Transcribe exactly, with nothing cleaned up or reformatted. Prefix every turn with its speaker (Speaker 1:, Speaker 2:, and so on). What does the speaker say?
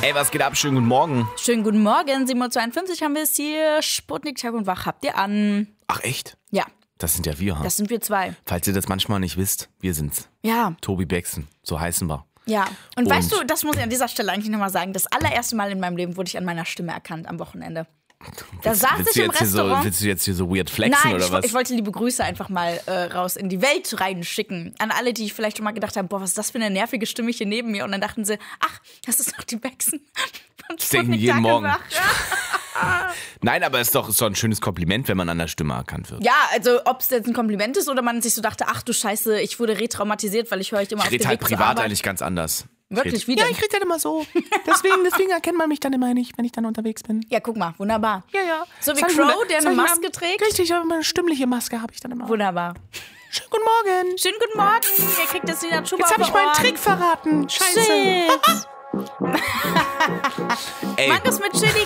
Speaker 1: Ey, was geht ab? Schönen guten Morgen.
Speaker 2: Schönen guten Morgen, sieben Uhr zweiundfünfzig haben wir es hier. Sputnik, Tag und Wach habt ihr an.
Speaker 1: Ach echt?
Speaker 2: Ja.
Speaker 1: Das sind ja wir, ha?
Speaker 2: Das sind wir zwei.
Speaker 1: Falls ihr das manchmal nicht wisst, wir sind's.
Speaker 2: Ja.
Speaker 1: Tobi Bexen, so heißen wir.
Speaker 2: Ja. Und,
Speaker 1: Und
Speaker 2: weißt du, das muss ich an dieser Stelle eigentlich nochmal sagen, das allererste Mal in meinem Leben wurde ich an meiner Stimme erkannt am Wochenende. Da
Speaker 1: willst,
Speaker 2: saß
Speaker 1: willst
Speaker 2: ich
Speaker 1: du
Speaker 2: im
Speaker 1: jetzt hier so,
Speaker 2: Restaurant.
Speaker 1: willst du jetzt hier so weird flexen
Speaker 2: Nein,
Speaker 1: oder
Speaker 2: ich,
Speaker 1: was?
Speaker 2: ich wollte liebe Grüße einfach mal äh, raus in die Welt reinschicken. An alle, die vielleicht schon mal gedacht haben, boah, was ist das für eine nervige Stimme hier neben mir? Und dann dachten sie, ach, das ist doch die Bexen.
Speaker 1: Das denken die jeden Morgen. Nein, aber es ist doch, ist doch ein schönes Kompliment, wenn man an der Stimme erkannt wird.
Speaker 2: Ja, also ob es jetzt ein Kompliment ist oder man sich so dachte, ach du Scheiße, ich wurde retraumatisiert, weil ich höre euch immer
Speaker 1: Ich
Speaker 2: auf dem
Speaker 1: rede halt
Speaker 2: Weg zur
Speaker 1: privat
Speaker 2: Arbeit.
Speaker 1: eigentlich ganz anders.
Speaker 2: Wirklich,
Speaker 1: ich
Speaker 2: wie
Speaker 1: red,
Speaker 2: denn?
Speaker 1: Ja, ich rede halt immer so. Deswegen, deswegen erkennt man mich dann immer nicht, wenn ich dann unterwegs bin.
Speaker 2: Ja, guck mal, wunderbar.
Speaker 1: Ja, ja.
Speaker 2: So wie
Speaker 1: Soll ich
Speaker 2: Crow,
Speaker 1: mal-
Speaker 2: der
Speaker 1: soll
Speaker 2: eine
Speaker 1: ich mal-
Speaker 2: Maske trägt.
Speaker 1: Richtig, aber eine stimmliche Maske habe ich dann immer.
Speaker 2: Wunderbar.
Speaker 1: Schönen guten Morgen.
Speaker 2: Schönen guten Morgen, ihr kriegt jetzt wieder Schuhe
Speaker 1: Jetzt habe
Speaker 2: auf
Speaker 1: ich meinen
Speaker 2: Ohren.
Speaker 1: Trick verraten. Scheiße.
Speaker 2: Shit.
Speaker 1: Ey,
Speaker 2: Markus mit Chili